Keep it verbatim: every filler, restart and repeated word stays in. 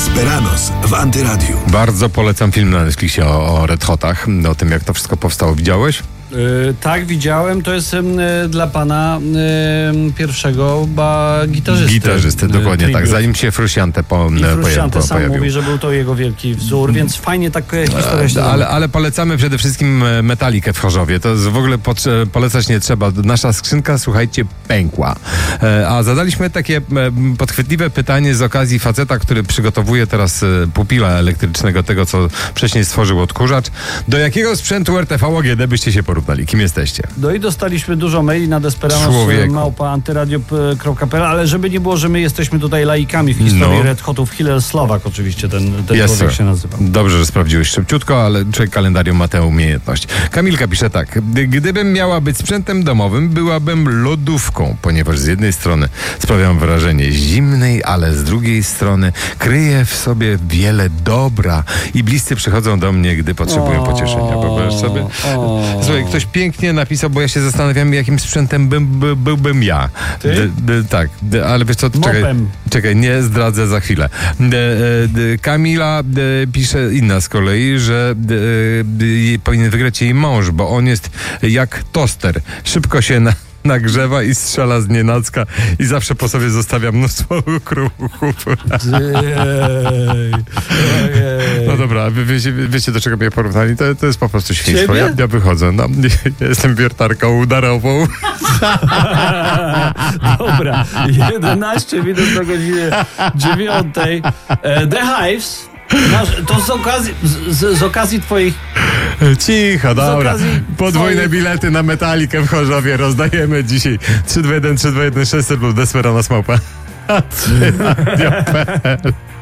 Desperados w Antyradiu. Bardzo polecam film na Netflixie o, o Red Hotach, o tym, jak to wszystko powstało. Widziałeś? Yy, tak, widziałem. To jest yy, dla pana yy, pierwszego ba, gitarzysty. Gitarzysty, dokładnie tak. Zanim się Frusciante po, I Frusciante po, sam pojawił. mówi, że był to jego wielki wzór, więc fajnie taka historia się ale, ale polecamy przede wszystkim Metalikę w Chorzowie. To jest w ogóle potrze- polecać nie trzeba. Nasza skrzynka, słuchajcie, pękła. E, a zadaliśmy takie e, podchwytliwe pytanie z okazji faceta, który przygotowuje teraz e, pupila elektrycznego, tego, co wcześniej stworzył odkurzacz. Do jakiego sprzętu R T V A G D byście się porównali? Kim jesteście? No i dostaliśmy dużo maili na desperados małpa antyradio kropka p l, ale żeby nie było, że my jesteśmy tutaj laikami w historii no. Red Hotów. Hillel Slovak oczywiście ten, ten yes, człowiek się nazywa. Dobrze, że sprawdziłeś szybciutko, ale człowiek kalendarium ma tę umiejętność. Kamilka pisze tak. Gdybym miała być sprzętem domowym, byłabym lodówką, ponieważ z jednej strony sprawiam wrażenie zimnej, ale z drugiej strony kryje w sobie wiele dobra i bliscy przychodzą do mnie, gdy potrzebują pocieszenia. Wyobraź sobie? Słuchaj, ktoś pięknie napisał, bo ja się zastanawiam, jakim sprzętem bym, by, byłbym ja. Ty? D, d, tak, d, ale wiesz co, czekaj, Mopem. czekaj, nie zdradzę za chwilę. D, d, Kamila d, pisze inna z kolei, że d, d, powinien wygrać jej mąż, bo on jest jak toster. Szybko się na nagrzewa i strzela z nienacka i zawsze po sobie zostawia mnóstwo kruchów. No dobra, wy wiecie, wiecie do czego mnie porównali? To, to jest po prostu świństwo. Ja, ja wychodzę. No, ja jestem wiertarką udarową. Dobra, jedenaście minut do godziny dziewiątej. The Hives. Masz, to z okazji, z, z okazji twoich... Cicho, dobra. Podwójne twoich... bilety na Metalikę w Chorzowie rozdajemy dzisiaj. trzy dwa jeden trzy dwa jeden sześć zero lub Desperados małpa.